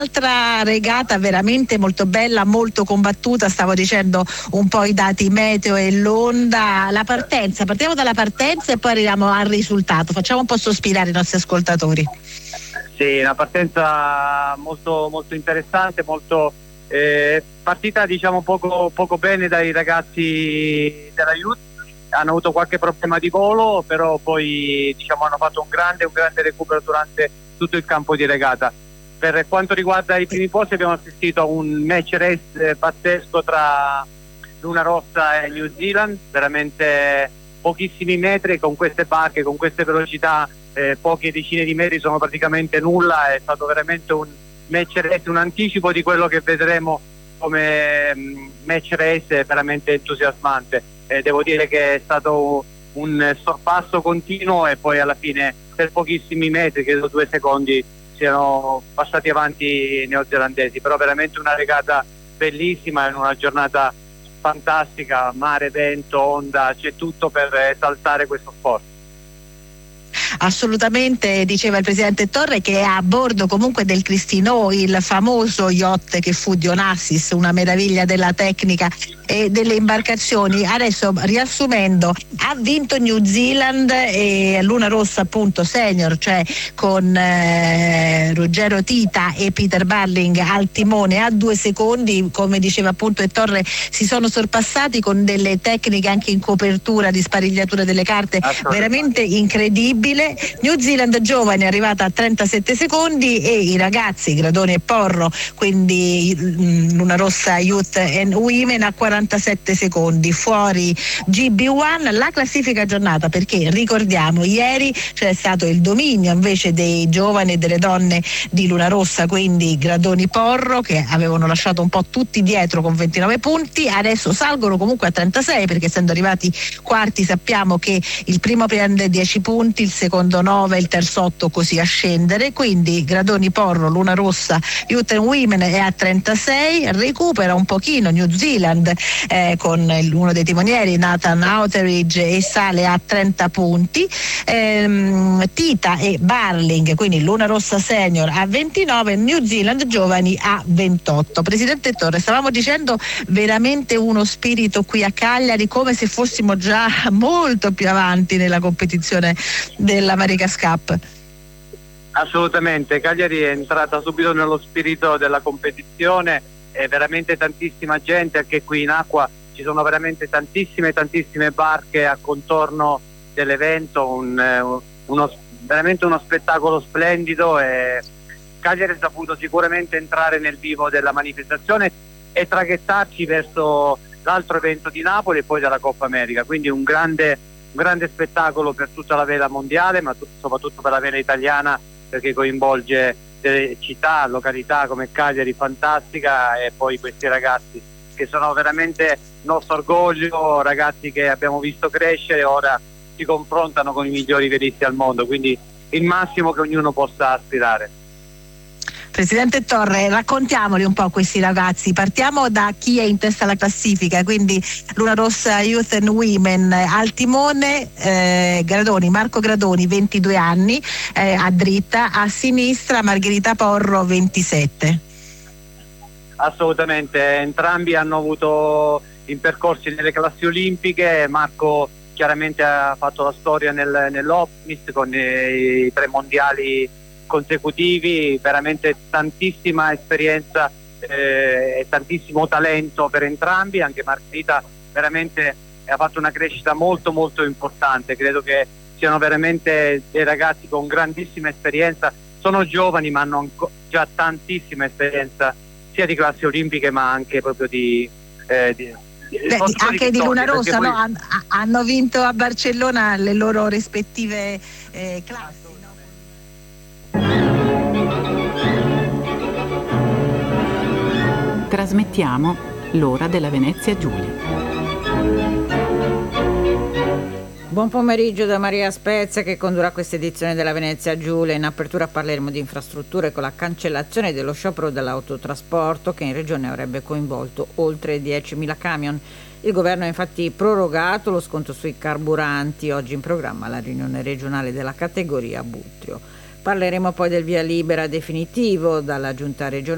Altra regata veramente molto bella, molto combattuta, stavo dicendo un po' i dati meteo e l'onda. La partenza, partiamo dalla partenza e poi arriviamo al risultato, facciamo un po' sospirare i nostri ascoltatori. Sì, una partenza molto, molto interessante, molto partita diciamo poco bene dai ragazzi della Youth, hanno avuto qualche problema di volo, però poi diciamo hanno fatto un grande recupero durante tutto il campo di regata. Per quanto riguarda i primi posti abbiamo assistito a un match race pazzesco tra Luna Rossa e New Zealand, veramente pochissimi metri, con queste barche, con queste velocità, poche decine di metri sono praticamente nulla. È stato veramente un match race, un anticipo di quello che vedremo come match race veramente entusiasmante. Devo dire che è stato un sorpasso continuo e poi alla fine per pochissimi metri, credo 2 secondi, siano passati avanti i neozelandesi, però veramente una regata bellissima, in una giornata fantastica, mare, vento, onda, c'è tutto per esaltare questo sport. Assolutamente, diceva il presidente Torre che è a bordo comunque del Cristino, il famoso yacht che fu di Onassis, una meraviglia della tecnica e delle imbarcazioni. Adesso riassumendo, ha vinto New Zealand e Luna Rossa appunto senior, cioè con Ruggero Tita e Peter Barling al timone a 2 secondi, come diceva appunto Torre, si sono sorpassati con delle tecniche anche in copertura di sparigliatura delle carte veramente incredibile. New Zealand giovane è arrivata a 37 secondi e i ragazzi Gradoni e Porro, quindi Luna Rossa Youth and Women, a 47 secondi. Fuori GB1, la classifica giornata, perché ricordiamo ieri c'è stato il dominio invece dei giovani e delle donne di Luna Rossa, quindi Gradoni Porro che avevano lasciato un po' tutti dietro con 29 punti, adesso salgono comunque a 36 perché essendo arrivati quarti sappiamo che il primo prende 10 punti, il secondo 9, il terzo 8, così a scendere, quindi Gradoni Porro, Luna Rossa Youth and Women è a 36, recupera un pochino New Zealand con uno dei timonieri Nathan Outeridge e sale a 30 punti, Tita e Barling, quindi Luna Rossa Senior a 29, New Zealand giovani a 28. Presidente Torre, stavamo dicendo veramente uno spirito qui a Cagliari, come se fossimo già molto più avanti nella competizione della America's Cup. Assolutamente, Cagliari è entrata subito nello spirito della competizione, è veramente tantissima gente, anche qui in acqua ci sono veramente tantissime barche a contorno dell'evento, veramente uno spettacolo splendido, e Cagliari ha saputo sicuramente entrare nel vivo della manifestazione e traghettarci verso l'altro evento di Napoli e poi della Coppa America, quindi un grande spettacolo per tutta la vela mondiale, ma soprattutto per la vela italiana, perché coinvolge delle città, località come Cagliari fantastica, e poi questi ragazzi che sono veramente nostro orgoglio, ragazzi che abbiamo visto crescere, ora si confrontano con i migliori velisti al mondo, quindi il massimo che ognuno possa aspirare. Presidente Torre, raccontiamoli un po' questi ragazzi, partiamo da chi è in testa alla classifica, quindi Luna Rossa Youth and Women al timone, Marco Gradoni 22 anni, a dritta, a sinistra Margherita Porro 27. Assolutamente, entrambi hanno avuto in percorsi nelle classi olimpiche. Marco chiaramente ha fatto la storia nell'Optimist con i 3 mondiali consecutivi, veramente tantissima esperienza e tantissimo talento per entrambi. Anche Margherita veramente ha fatto una crescita molto importante, credo che siano veramente dei ragazzi con grandissima esperienza, sono giovani ma hanno già tantissima esperienza sia di classi olimpiche ma anche proprio anche di Luna Rossa, poi... no? Hanno vinto a Barcellona le loro rispettive classi. Trasmettiamo l'ora della Venezia Giulia. Buon pomeriggio da Maria Spezia che condurrà questa edizione della Venezia Giulia. In apertura parleremo di infrastrutture con la cancellazione dello sciopero dell'autotrasporto che in regione avrebbe coinvolto oltre 10.000 camion. Il governo ha infatti prorogato lo sconto sui carburanti, oggi in programma la riunione regionale della categoria Buttrio. Parleremo poi del via libera definitivo dalla giunta regionale